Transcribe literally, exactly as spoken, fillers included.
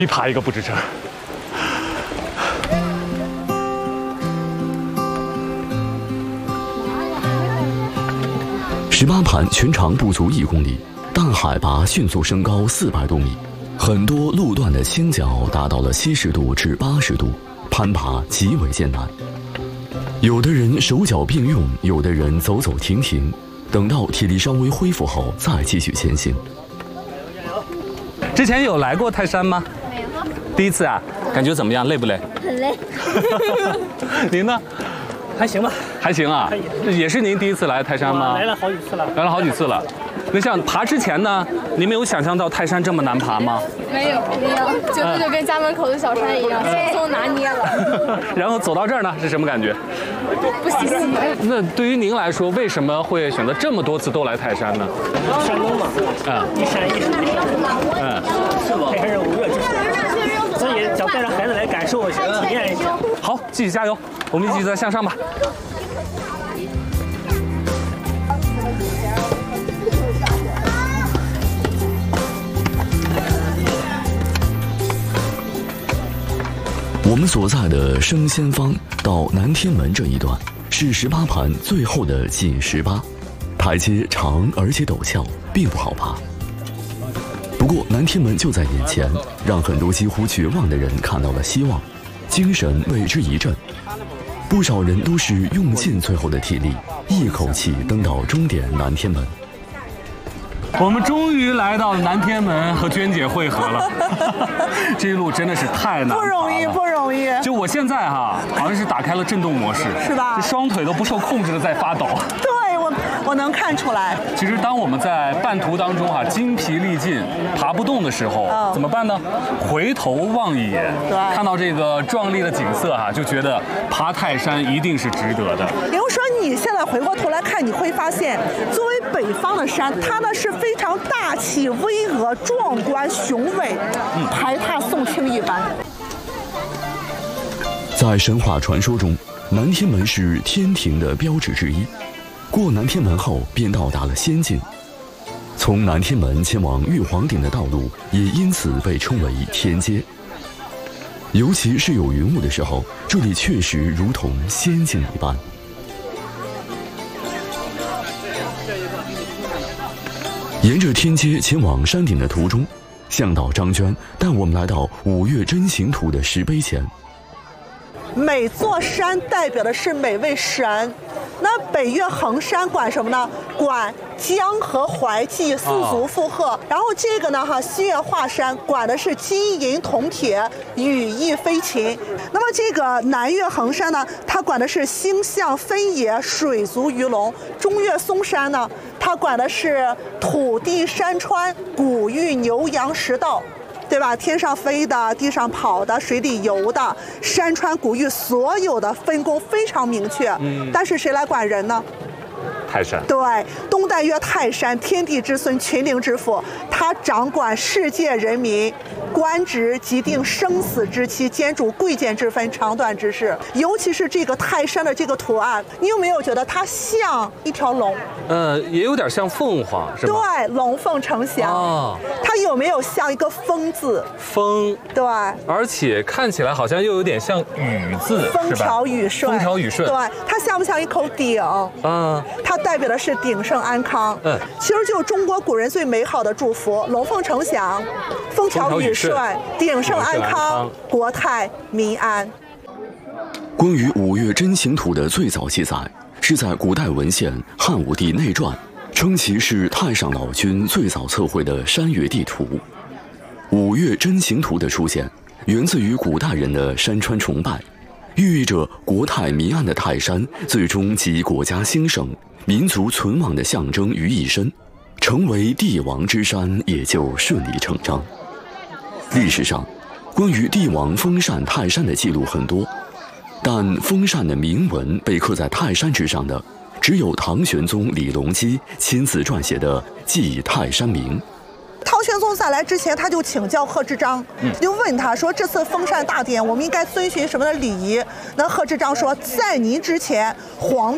一爬一个不支撑。 十八盘全长不足一公里，但海拔迅速升高四百多米，很多路段的倾角达到了七十度至八十度，攀爬极为艰难。有的人手脚并用，有的人走走停停，等到体力稍微恢复后再继续前行。 之前有来过泰山吗？ 没有。 第一次啊，感觉怎么样？累不累？ 很累。 您呢？ 还行吧。 还行啊。也是您第一次来泰山吗？ 来了好几次了。 来了好几次了。那像爬之前呢，您没有想象到泰山这么难爬吗？ 没有，没有，就就跟家门口的小山一样，轻松拿捏了。 然后走到这儿呢，是什么感觉？ 不稀奇。 那对于您来说，为什么会选择这么多次都来泰山呢？ 山东嘛， 啊， 一山一水， 嗯， 泰山是五岳之首，所以想带着孩子来感受一下，体验一下。 好，继续加油，我们一起再向上吧。 我们所在的升仙坊到南天门这一段是十八盘最后的紧十八，台阶长而且陡峭，并不好爬。不过南天门就在眼前，让很多几乎绝望的人看到了希望，精神为之一振。不少人都是用尽最后的体力，一口气登到终点南天门。 我们终于来到南天门和娟姐会合了，这一路真的是太难了， 不容易，不容易。 就我现在哈，好像是打开了震动模式， 是吧？ 这双腿都不受控制的在发抖。 对，我我能看出来。 其实当我们在半途当中哈筋疲力尽、爬不动的时候， 哦、 怎么办呢？回头望一眼， 对， 看到这个壮丽的景色哈，就觉得爬泰山一定是值得的。 比如说你现在回过头来看，你会发现，作为北方的山，它呢是非常大气、巍峨、壮观、雄伟，嗯、排闼宋清一般。 在神话传说中，南天门是天庭的标志之一。过南天门后，便到达了仙境。从南天门前往玉皇顶的道路，也因此被称为天阶。尤其是有云雾的时候，这里确实如同仙境一般。沿着天阶前往山顶的途中，向导张娟带我们来到五岳真形图的石碑前。 每座山代表的是每位神，那北岳恒山管什么呢？管江河淮济四族附和。哦、然后这个呢，哈，西岳华山管的是金银铜铁羽翼飞禽。那么这个南岳恒山呢，它管的是星象分野水族鱼龙。中岳嵩山呢，它管的是土地山川谷域牛羊食稻。对吧？天上飞的，地上跑的，水里游的，山川谷域所有的分工非常明确。嗯，但是谁来管人呢？ 泰山。 对，东代曰泰山，天地之孙，群灵之父，他掌管世界人民，官职即定生死之期，兼主贵贱之分，长短之事。尤其是这个泰山的这个图案，你有没有觉得它像一条龙？ 呃，也有点像凤凰，是吧？ 对，龙凤呈祥。哦，它有没有像一个风字？ 风。 对。 而且看起来好像又有点像雨字， 风调雨顺。 风调雨顺。 对，它像不像一口鼎？ 啊。 它代表的是鼎盛安康。嗯。其实就中国古人最美好的祝福：龙凤呈祥，风调雨顺，鼎盛安康，国泰民安。 关于五岳真形图的最早记载，是在古代文献《汉武帝内传》，称其是太上老君最早测绘的山岳地图。五岳真形图的出现，源自于古代人的山川崇拜，寓意着国泰民安的泰山最终集国家兴盛、民族存亡的象征于一身，成为帝王之山也就顺理成章。历史上，关于帝王封禅泰山的记录很多，但封禅的铭文被刻在泰山之上的，只有唐玄宗李隆基亲自撰写的《祭泰山铭》。 唐玄宗在来之前，他就请教贺知章，嗯、就问他说：“这次封禅大典，我们应该遵循什么的礼仪？”那贺知章说：“在您之前，皇